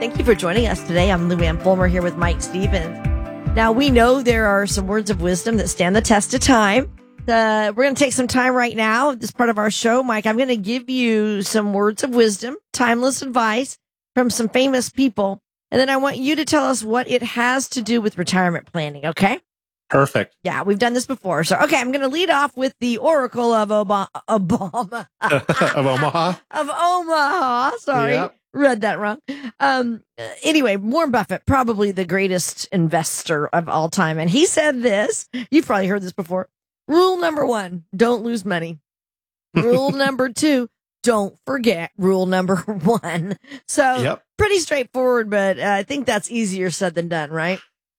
Thank you for joining us today. I'm Lou Ann Fulmer here with Mike Stevens. Now, we know there are some words of wisdom that stand the test of time. We're going to take some time right now, this part of our show. Mike, I'm going to give you some words of wisdom, timeless advice from some famous people. And then I want you to tell us what it has to do with retirement planning, okay? Perfect. Yeah, we've done this before. So, okay, I'm going to lead off with the Oracle of Obama. Of Omaha? Of Omaha. Sorry. Yep. Read that wrong. Anyway, Warren Buffett, probably the greatest investor of all time. And he said this. You've probably heard this before. Rule number 1, don't lose money. Rule number 2, don't forget rule number 1. So pretty straightforward, but I think that's easier said than done, right?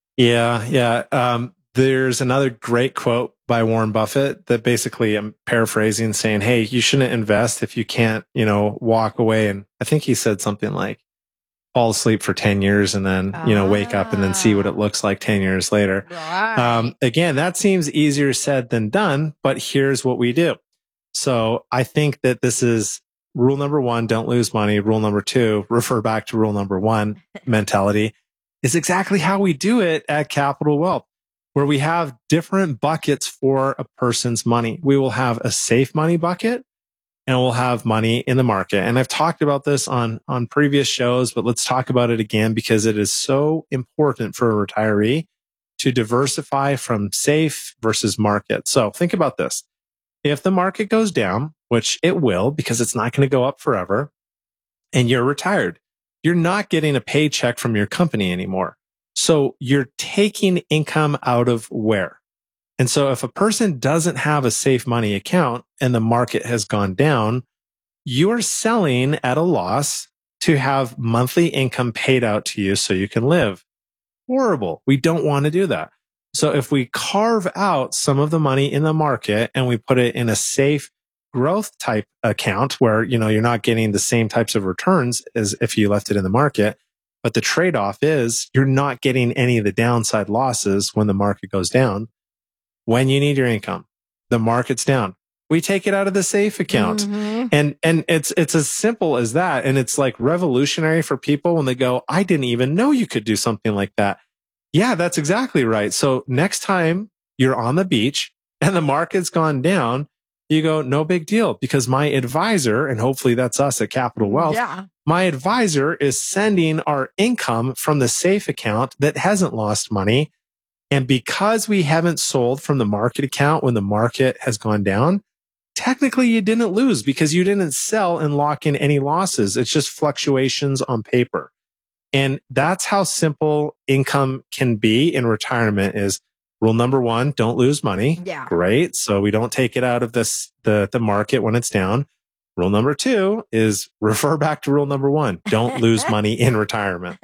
Yeah. There's another great quote by Warren Buffett that basically I'm paraphrasing saying, hey, you shouldn't invest if you can't, walk away. And I think he said something like fall asleep for 10 years and then, wake up and then see what it looks like 10 years later. Right. Again, that seems easier said than done, but here's what we do. So I think that this is rule number 1, don't lose money. Rule number 2, refer back to rule number 1 mentality is exactly how we do it at Capital Wealth, where we have different buckets for a person's money. We will have a safe money bucket and we'll have money in the market. And I've talked about this on previous shows, but let's talk about it again because it is so important for a retiree to diversify from safe versus market. So think about this. If the market goes down, which it will because it's not going to go up forever, and you're retired, you're not getting a paycheck from your company anymore. So you're taking income out of where? And so if a person doesn't have a safe money account and the market has gone down, you are selling at a loss to have monthly income paid out to you so you can live. Horrible. We don't want to do that. So if we carve out some of the money in the market and we put it in a safe growth type account where, you're not getting the same types of returns as if you left it in the market, but the trade-off is you're not getting any of the downside losses when the market goes down. When you need your income, the market's down. We take it out of the safe account. Mm-hmm. And it's as simple as that. And it's like revolutionary for people when they go, I didn't even know you could do something like that. Yeah, that's exactly right. So next time you're on the beach and the market's gone down, you go, no big deal, because my advisor, and hopefully that's us at Capital Wealth, my advisor is sending our income from the safe account that hasn't lost money. And because we haven't sold from the market account when the market has gone down, technically you didn't lose because you didn't sell and lock in any losses. It's just fluctuations on paper. And that's how simple income can be in retirement is rule number 1, don't lose money. Yeah. Great. So we don't take it out of the market when it's down. Rule number 2 is refer back to rule number 1. Don't lose money in retirement.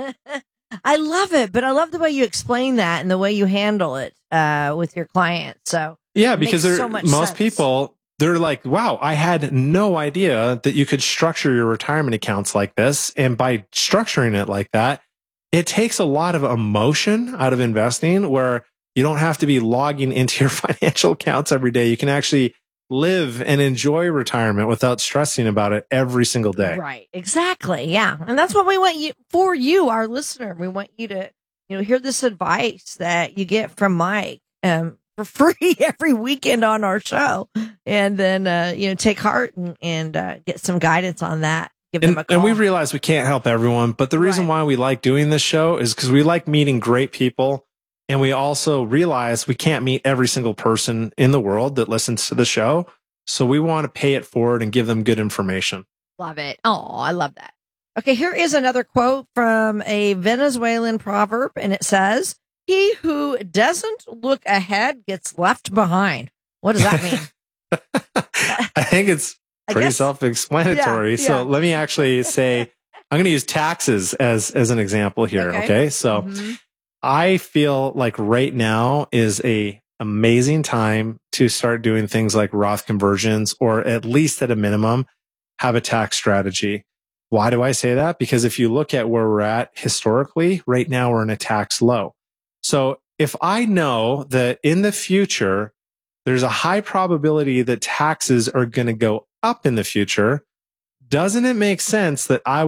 I love it, but I love the way you explain that and the way you handle it with your clients. So yeah, because most sense. People, they're like, wow, I had no idea that you could structure your retirement accounts like this. And by structuring it like that, it takes a lot of emotion out of investing where you don't have to be logging into your financial accounts every day. You can actually live and enjoy retirement without stressing about it every single day. Right. Exactly. Yeah. And that's what we want you, our listener. We want you to, hear this advice that you get from Mike for free every weekend on our show. And then, take heart and get some guidance on that. Give them a call. And we realize we can't help everyone, but the reason why we like doing this show is because we like meeting great people. And we also realize we can't meet every single person in the world that listens to the show. So we want to pay it forward and give them good information. Love it. Oh, I love that. Okay, here is another quote from a Venezuelan proverb, and it says, he who doesn't look ahead gets left behind. What does that mean? I think it's pretty self-explanatory. Yeah. So let me actually say, I'm going to use taxes as an example here. Okay. So I feel like right now is a amazing time to start doing things like Roth conversions, or at least at a minimum, have a tax strategy. Why do I say that? Because if you look at where we're at historically, right now we're in a tax low. So if I know that in the future, there's a high probability that taxes are going to go up in the future, doesn't it make sense that I